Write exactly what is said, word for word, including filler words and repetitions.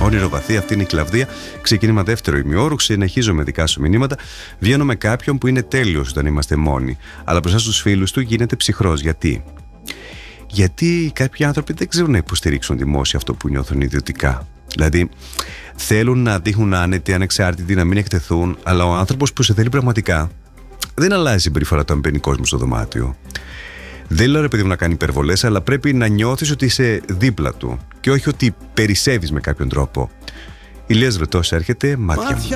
Όνειρο βαθύ, αυτή είναι η Κλαβδία. Ξεκίνημα δεύτερο ημιώρου. Συνεχίζω με δικά σου μηνύματα. Βγαίνω με κάποιον που είναι τέλειος όταν είμαστε μόνοι. Αλλά μπροστά στους φίλους του γίνεται ψυχρός. Γιατί? Γιατί κάποιοι άνθρωποι δεν ξέρουν να υποστηρίξουν δημόσια αυτό που νιώθουν ιδιωτικά. Δηλαδή, θέλουν να δείχνουν άνετοι, ανεξάρτητοι, να μην εκτεθούν, αλλά ο άνθρωπος που σε θέλει πραγματικά δεν αλλάζει συμπεριφορά του αν μπαίνει κόσμο στο δωμάτιο. Δεν λέω ρε παιδί μου να κάνει υπερβολές, αλλά πρέπει να νιώθεις ότι είσαι δίπλα του και όχι ότι περισσεύεις με κάποιον τρόπο. Ηλίας Βρετός έρχεται, μάτια μου.